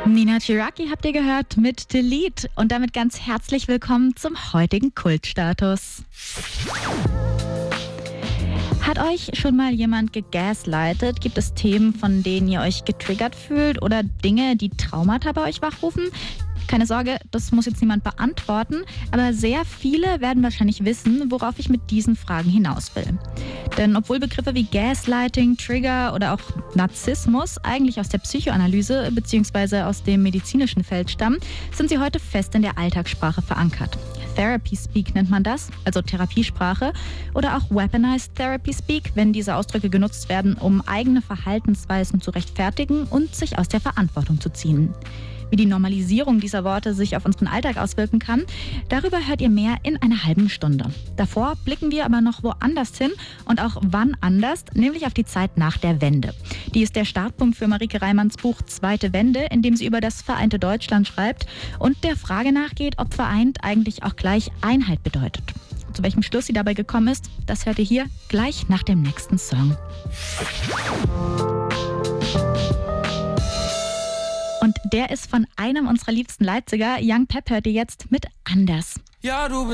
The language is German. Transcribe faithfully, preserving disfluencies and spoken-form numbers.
Nina Chiraki habt ihr gehört mit Delete und damit ganz herzlich willkommen zum heutigen Kultstatus. Hat euch schon mal jemand gegaslightet? Gibt es Themen, von denen ihr euch getriggert fühlt oder Dinge, die Traumata bei euch wachrufen? Keine Sorge, das muss jetzt niemand beantworten, aber sehr viele werden wahrscheinlich wissen, worauf ich mit diesen Fragen hinaus will. Denn obwohl Begriffe wie Gaslighting, Trigger oder auch Narzissmus eigentlich aus der Psychoanalyse bzw. aus dem medizinischen Feld stammen, sind sie heute fest in der Alltagssprache verankert. Therapy Speak nennt man das, also Therapiesprache, oder auch Weaponized Therapy Speak, wenn diese Ausdrücke genutzt werden, um eigene Verhaltensweisen zu rechtfertigen und sich aus der Verantwortung zu ziehen. Wie die Normalisierung dieser Worte sich auf unseren Alltag auswirken kann, darüber hört ihr mehr in einer halben Stunde. Davor blicken wir aber noch woanders hin und auch wann anders, nämlich auf die Zeit nach der Wende. Die ist der Startpunkt für Marieke Reimanns Buch Zweite Wende, in dem sie über das vereinte Deutschland schreibt und der Frage nachgeht, ob vereint eigentlich auch gleich Einheit bedeutet. Zu welchem Schluss sie dabei gekommen ist, das hört ihr hier gleich nach dem nächsten Song. Und der ist von einem unserer liebsten Leipziger. Young Pep hört ihr jetzt mit Anders. Ja, du bist